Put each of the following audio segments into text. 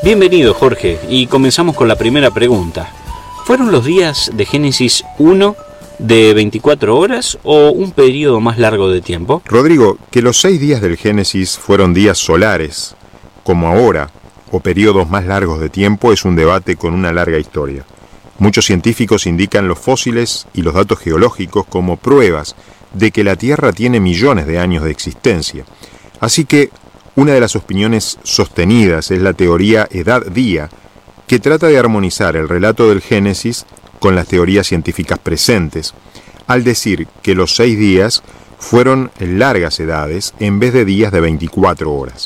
Bienvenido, Jorge, y comenzamos con la primera pregunta. ¿Fueron los días de Génesis 1 de 24 horas o un periodo más largo de tiempo? Rodrigo, que los 6 días del Génesis fueron días solares, como ahora, o periodos más largos de tiempo, es un debate con una larga historia. Muchos científicos indican los fósiles y los datos geológicos como pruebas de que la Tierra tiene millones de años de existencia. Así que una de las opiniones sostenidas es la teoría edad-día, que trata de armonizar el relato del Génesis con las teorías científicas presentes, al decir que los 6 días fueron largas edades en vez de días de 24 horas.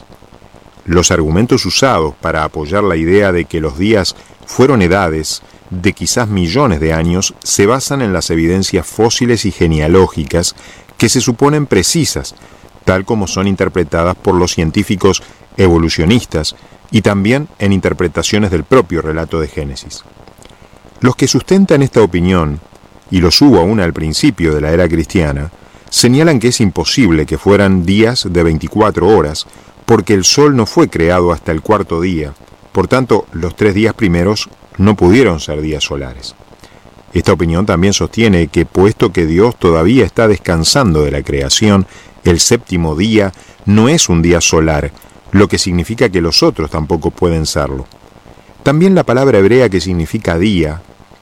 Los argumentos usados para apoyar la idea de que los días fueron edades de quizás millones de años se basan en las evidencias fósiles y genealógicas que se suponen precisas, tal como son interpretadas por los científicos evolucionistas y también en interpretaciones del propio relato de Génesis. Los que sustentan esta opinión, y los hubo aún al principio de la era cristiana, señalan que es imposible que fueran días de 24 horas, porque el sol no fue creado hasta el 4º día, por tanto, los 3 días primeros no pudieron ser días solares. Esta opinión también sostiene que, puesto que Dios todavía está descansando de la creación, el 7º día no es un día solar, lo que significa que los otros tampoco pueden serlo. También la palabra hebrea que significa día,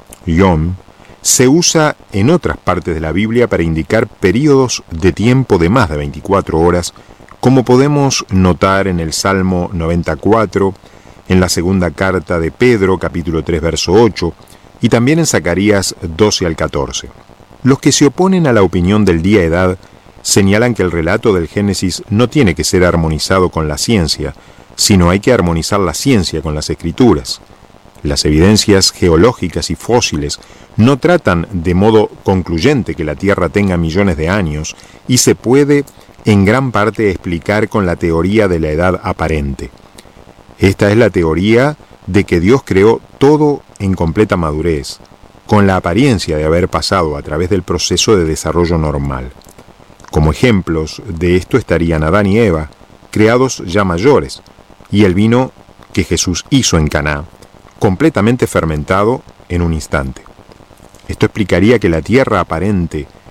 yom, se usa en otras partes de la Biblia para indicar períodos de tiempo de más de 24 horas, como podemos notar en el Salmo 94, en la segunda carta de Pedro, capítulo 3, verso 8, y también en Zacarías 12 al 14. Los que se oponen a la opinión del día-edad señalan que el relato del Génesis no tiene que ser armonizado con la ciencia, sino hay que armonizar la ciencia con las Escrituras. Las evidencias geológicas y fósiles no tratan de modo concluyente que la Tierra tenga millones de años y se puede en gran parte explicar con la teoría de la edad aparente. Esta es la teoría de que Dios creó todo en completa madurez, con la apariencia de haber pasado a través del proceso de desarrollo normal. Como ejemplos de esto estarían Adán y Eva, creados ya mayores, y el vino que Jesús hizo en Caná, completamente fermentado en un instante. Esto explicaría que la tierra aparente